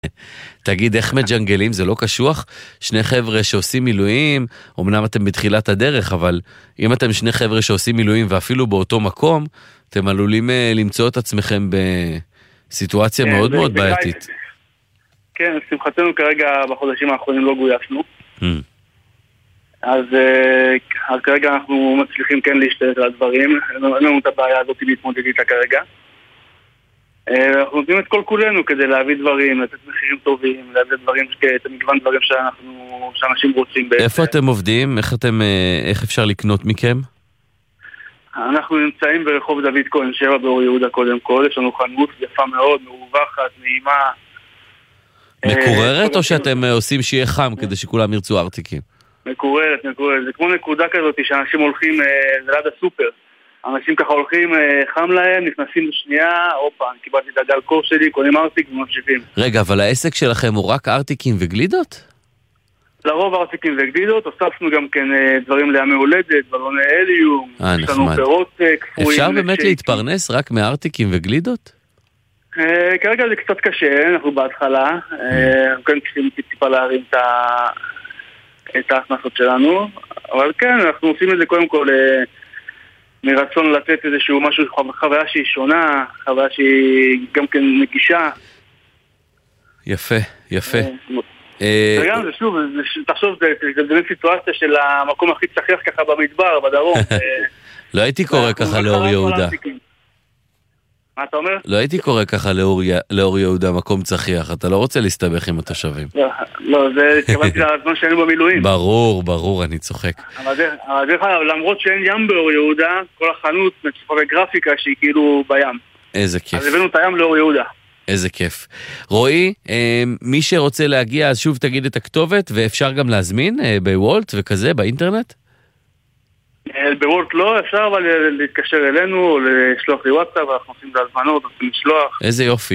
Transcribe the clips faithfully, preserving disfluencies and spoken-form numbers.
תגיד, איך מג'נגלים? זה לא קשוח? שני חבר'ה שעושים מילואים, אמנם אתם בתחילת הדרך, אבל אם אתם שני חבר'ה שעושים מילואים ואפילו באותו מקום, אתם עלולים למצוא את עצמכם בסיטואציה מאוד מאוד בעייתית. כן, שמחתנו כרגע בחודשים האחרונים לא גויסנו. אז כרגע אנחנו מצליחים כן להשתלט על הדברים, אין לנו את הבעיה הזאת להתמודד איתה כרגע. אנחנו נותנים את כל כולנו כדי להביא דברים, לתת מחירים טובים, להביא דברים, את המגוון דברים שאנחנו, שאנשים רוצים. איפה אתם עובדים? איך אתם, איך אפשר לקנות מכם? אנחנו נמצאים ברחוב דוד כהן שבע באור יהודה קודם כל, יש לנו חנות יפה מאוד, מרווחת, נעימה. מקוררת או שאתם עושים שיהיה חם כדי שכולם ירצו ארטיקים? מקוררת, מקוררת, זה כמו נקודה כזאת שאנשים הולכים ליד הסופר. אנשים ככה הולכים, חם להם, נכנסים לשנייה, אופה, אני קיבלתי את הגל קור שלי, קונים ארטיק וממשיכים. רגע, אבל העסק שלכם הוא רק ארטיקים וגלידות? לרוב ארטיקים וגלידות, הוספנו גם כן דברים לימי הולדת, בלוני הליום, יש לנו פירות קפואים. אפשר באמת להתפרנס רק מארטיקים וגלידות? כרגע זה קצת קשה, אנחנו בהתחלה, אנחנו כן צריכים טיפה להרים את ההכנסות שלנו, אבל כן, אנחנו עושים את זה קודם כל מרצון לתת איזשהו משהו, חוויה שהיא שונה, חוויה שהיא גם כן נגישה. יפה, יפה. וגם זה שוב, תחשוב, זה באמת סיטואציה של המקום הכי צחיח ככה במדבר, בדרום. לא הייתי קורא ככה לאור יהודה. מה אתה אומר? לא הייתי קורא ככה לאור יהודה מקום צחיח, אתה לא רוצה להסתבך עם התושבים. לא, זה התכוונתי לזמן שהיינו במילואים. ברור, ברור, אני צוחק. אבל דרך אגב, למרות שאין ים באור יהודה, כל החנות מצפורי גרפיקה שהיא כאילו בים. איזה כיף. אז הבאנו את הים לאור יהודה. איזה כיף. רועי, מי שרוצה להגיע, אז שוב תגיד את הכתובת, ואפשר גם להזמין בוולט וכזה, באינטרנט? בוולט לא, אפשר אבל להתקשר אלינו, או לשלוח לי וואטסאפ, אנחנו עושים את ההזמנות, עושים לשלוח. איזה יופי.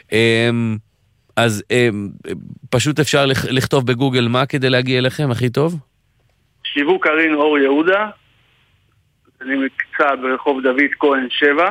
אז פשוט אפשר לכתוב בגוגל מה כדי להגיע אליכם, הכי טוב? שיווק קרין אור יהודה, אני מקצע ברחוב דוד כהן שבע,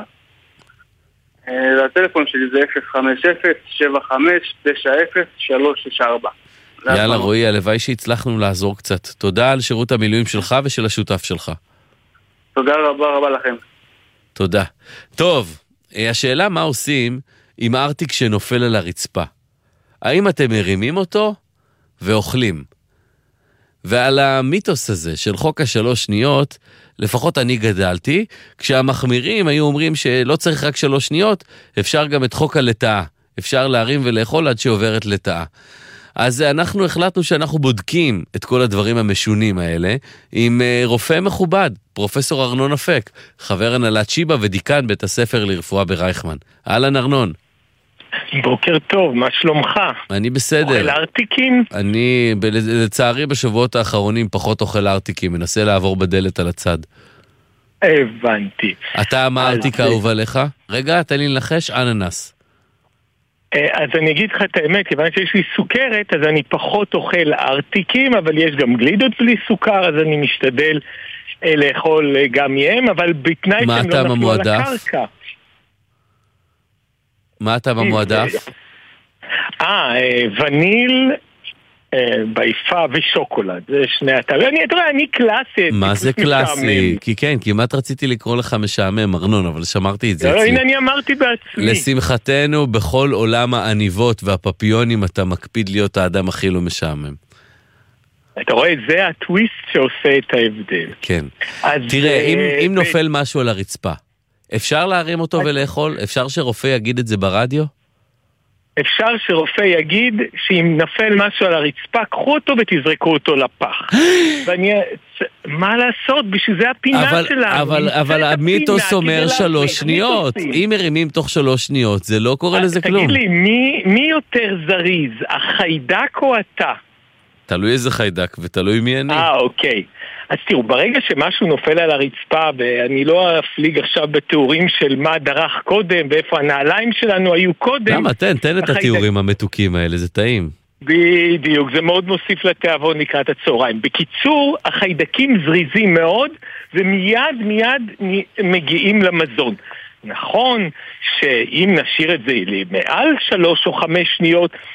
הטלפון שלי זה אפס חמש אפס שבע חמש תשע אפס שלוש שש ארבע. יאללה רועי, הלוואי שהצלחנו לעזור קצת. תודה על שירות המילואים שלך ושל השותף שלך. תודה רבה רבה לכם. תודה. טוב, השאלה מה עושים עם ארטיק שנופל על הרצפה? האם אתם מרימים אותו ואוכלים? ועל המיתוס הזה של חוק השלוש שניות, לפחות אני גדלתי, כשהמחמירים היו אומרים שלא צריך רק שלוש שניות, אפשר גם את חוק הלטאה. אפשר להרים ולאכול עד שעוברת לטאה. אז אנחנו החלטנו שאנחנו בודקים את כל הדברים המשונים האלה עם רופא מכובד, פרופסור ארנון אפק, חבר הנהלת שיבא ודיקן בית הספר לרפואה ברייכמן. אהלן ארנון. בוקר טוב, מה שלומך? אני בסדר. אוכל ארטיקים? אני, לצערי בשבועות האחרונים פחות אוכל ארטיקים, מנסה לעבור בדלת על הצד. הבנתי. אתה מה ארטיק האהוב עליך? רגע, תן לי לנחש, אננס. אז אני אגיד לך את האמת, כיוון שיש לי סוכרת, אז אני פחות אוכל ארטיקים, אבל יש גם גלידות בלי סוכר, אז אני משתדל לאכול גם מהם, אבל בתנאי שהם לא נפלו על הקרקע. מה אתה במועדף? אה, וניל, ביפה ושוקולד, זה שני הטעמים. אני אתראה, אני קלאסי. מה זה קלאסי? כי כן, כמעט רציתי לקרוא לך משעמם, ארנון, אבל שמרתי את זה אצלי. הנה אני אמרתי בעצמי. לשמחתנו, בכל עולם העניבות והפפיונים, אתה מקפיד להיות האדם הכי לא משעמם. אתה רואה, זה הטוויסט שעושה את ההבדל. כן. תראה, אם נופל משהו על הרצפה, אפשר להרים אותו ולאכול? אפשר שרופא יגיד את זה ברדיו? אפשר שרופא יגיד שאם נפל משהו על הרצפה, קחו אותו ותזרקו אותו לפח. ואני, מה לעשות? בשביל זה הפינה שלנו. אבל, אבל המיתוס אומר שלוש שניות. אם מרימים תוך שלוש שניות, זה לא קורה לזה כלום. תגיד לי, מי, מי יותר זריז? החיידק או אתה? תלוי איזה חיידק ותלוי מי אני. אה, אוקיי. אז תראו, ברגע שמשהו נופל על הרצפה, ואני לא אפליג עכשיו בתיאורים של מה דרך קודם, ואיפה הנעליים שלנו היו קודם. למה? תן, תן את התיאורים המתוקים האלה, זה טעים. בדיוק, זה מאוד מוסיף לתיאבון לקראת הצהריים. בקיצור, החיידקים זריזים מאוד, ומיד מיד מגיעים למזון. נכון שאם נשאיר את זה מעל שלוש או חמש שניות,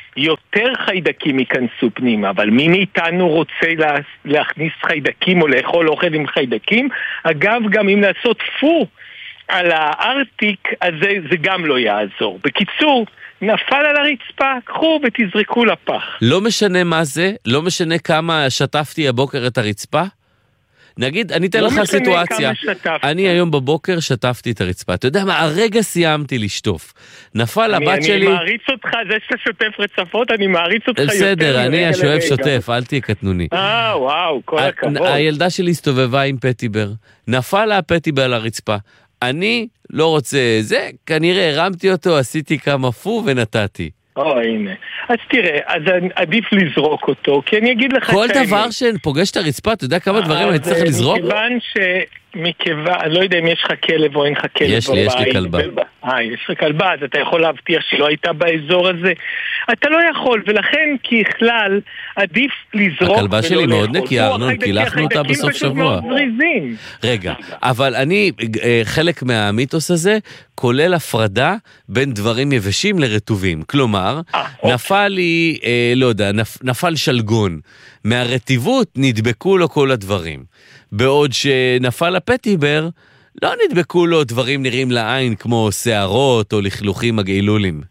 יותר חיידקים ייכנסו פנימה, אבל מי מאיתנו רוצה לה, להכניס חיידקים או לאכול אוכל עם חיידקים? אגב, גם אם לעשות פו על הארטיק, אז זה, זה גם לא יעזור. בקיצור, נפל על הרצפה, קחו ותזרקו לפח. לא משנה מה זה, לא משנה כמה שטפתי הבוקר את הרצפה, נגיד, אני אתן לא לך סיטואציה, אני כמה. היום בבוקר שטפתי את הרצפה, אתה יודע מה, הרגע סיימתי לשטוף, נפל אני, הבת אני שלי, אני מעריץ אותך, זה שאתה שוטף רצפות, אני מעריץ אותך יותר. בסדר, אני מרגע השואב לרגע. שוטף, אל תהיה קטנוני. אה, וואו, כל ה- הכבוד. הילדה שלי הסתובבה עם פטיבר, נפל לה הפטיבר על הרצפה, אני לא רוצה זה, כנראה הרמתי אותו, עשיתי כמה פו ונתתי. או, הנה. אז תראה, אז עדיף לזרוק אותו, כי אני אגיד לך... כל את האמת. דבר שפוגש את הרצפה, אתה יודע כמה דברים אני צריך אז, לזרוק? מכיוון ש... מכיוון, אני לא יודע אם יש לך כלב או אין לך כלב. יש לי, יש לי בבית. כלבה. אה, יש לך כלבה, אז אתה יכול להבטיח שלא הייתה באזור הזה. אתה לא יכול, ולכן ככלל עדיף לזרוק. הכלבה שלי ולא מאוד לאכול. נקייה, הוא, ארנון, החיידקים- קילחנו אותה החיידקים בסוף פשוט שבוע. מאוד זריזים. רגע, אבל אני, אה, חלק מהמיתוס הזה, כולל הפרדה בין דברים יבשים לרטובים. כלומר, אה, אוקיי. נפל לי, אה, לא יודע, נפ, נפל שלגון. מהרטיבות נדבקו לו כל הדברים. בעוד שנפל הפטיבר, לא נדבקו לו דברים נראים לעין, כמו שערות או לכלוכים מגעילולים.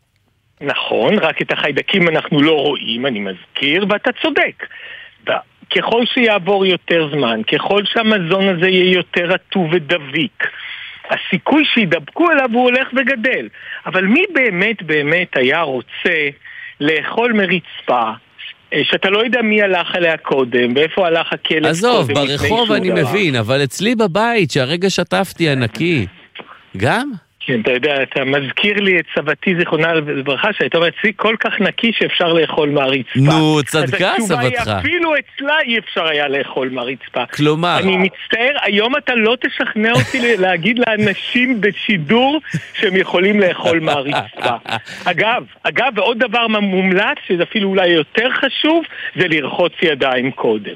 נכון, רק את החיידקים אנחנו לא רואים, אני מזכיר, ואתה צודק. ככל שיעבור יותר זמן, ככל שהמזון הזה יהיה יותר רטוב ודביק, הסיכוי שידבקו אליו הוא הולך וגדל. אבל מי באמת באמת היה רוצה לאכול מרצפה, שאתה לא יודע מי הלך עליה קודם, ואיפה הלך הכלב קודם. עזוב, ברחוב אני מבין, אבל אצלי בבית, שהרגע שטפתי הנקי, גם? כן, אתה יודע, אתה מזכיר לי את סבתי זיכרונה לברכה, שהייתה אומרת, אצלי כל כך נקי שאפשר לאכול מהרצפה. נו, צדקה אז התשובה סבתך. היא, אפילו אצלה אי אפשר היה לאכול מהרצפה. כלומר, אני מצטער, היום אתה לא תשכנע אותי להגיד לאנשים בשידור שהם יכולים לאכול מהרצפה. אגב, אגב, ועוד דבר מומלץ, שזה אפילו אולי יותר חשוב, זה לרחוץ ידיים קודם.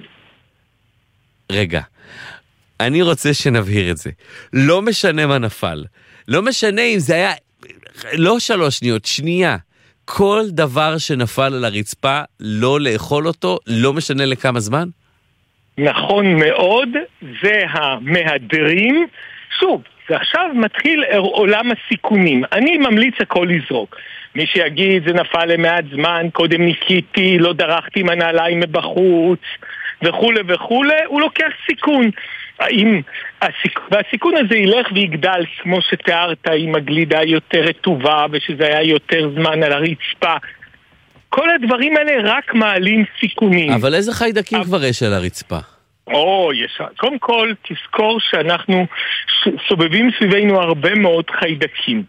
רגע, אני רוצה שנבהיר את זה. לא משנה מה נפל. לא משנה אם זה היה, לא שלוש שניות, שנייה. כל דבר שנפל על הרצפה, לא לאכול אותו, לא משנה לכמה זמן? נכון מאוד, זה המהדרים. שוב, ועכשיו מתחיל עולם הסיכונים. אני ממליץ הכל לזרוק. מי שיגיד, זה נפל למעט זמן, קודם ניקיתי, לא דרכתי עם הנעליים מבחוץ, וכו' וכו', הוא לוקח סיכון. האם הסיכון, והסיכון הזה ילך ויגדל כמו שתיארת עם הגלידה יותר רטובה ושזה היה יותר זמן על הרצפה. כל הדברים האלה רק מעלים סיכונים. אבל איזה חיידקים אבל... כבר יש על הרצפה? או, יש. קודם כל, תזכור שאנחנו סובבים סביבנו הרבה מאוד חיידקים.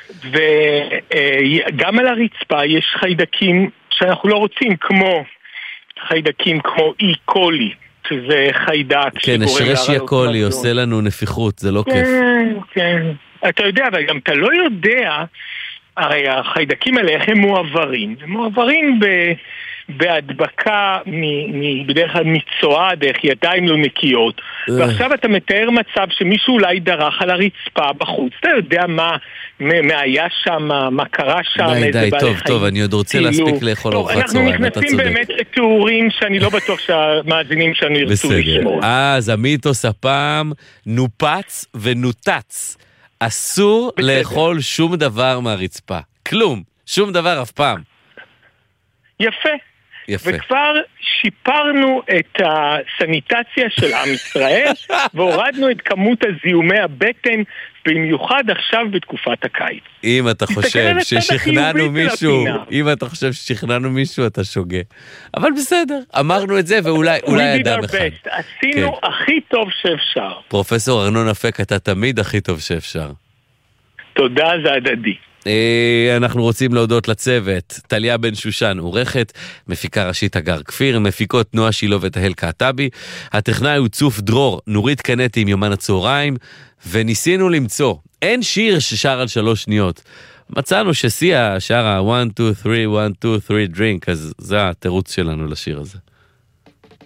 וגם על הרצפה יש חיידקים שאנחנו לא רוצים, כמו חיידקים כמו אי קולי. שזה חיידק. כן, השרשי הקולי עושה לנו נפיחות, זה לא כיף. כן, כן. אתה יודע, אבל גם אתה לא יודע, הרי החיידקים האלה, איך הם מועברים? הם מועברים ב... בהדבקה מ... בדרך כלל מצואה, דרך ידיים לא נקיות, ועכשיו אתה מתאר מצב שמישהו אולי דרך על הרצפה בחוץ, אתה יודע מה, מה היה שם, מה קרה שם, די, די, טוב, טוב, אני עוד רוצה להספיק לאכול ארוחת צהריים, אתה צודק. אנחנו נכנסים באמת לתיאורים שאני לא בטוח שהמאזינים שלנו ירצו לשמור. אז המיתוס הפעם נופץ ונותץ. אסור לאכול שום דבר מהרצפה. כלום, שום דבר אף פעם. יפה. יפה. וכבר שיפרנו את הסניטציה של עם ישראל, והורדנו את כמות הזיהומי הבטן, במיוחד עכשיו בתקופת הקיץ. אם אתה חושב ששכנענו מישהו, אם אתה חושב ששכנענו מישהו, אתה שוגה. אבל בסדר, אמרנו את זה, ואולי אדם אחד. עשינו הכי טוב שאפשר. פרופסור ארנון אפק, אתה תמיד הכי טוב שאפשר. תודה, זה הדדי. אנחנו רוצים להודות לצוות, טליה בן שושן עורכת, מפיקה ראשית אגר כפיר, מפיקות נועה שילו ותהל קעטבי, הטכנאי הוא צוף דרור, נורית קנטי עם יומן הצהריים, וניסינו למצוא, אין שיר ששר על שלוש שניות, מצאנו שסיה שרה one two three one two three drink, אז זה התירוץ שלנו לשיר הזה.